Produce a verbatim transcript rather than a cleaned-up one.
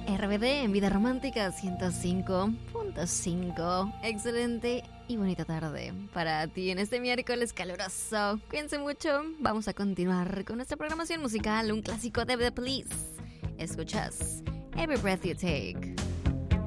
R B D en Vida Romántica ciento cinco punto cinco. Excelente y bonita tarde para ti en este miércoles caluroso. Cuídense mucho. Vamos a continuar con nuestra programación musical, un clásico de The Police. Escuchas Every Breath You Take.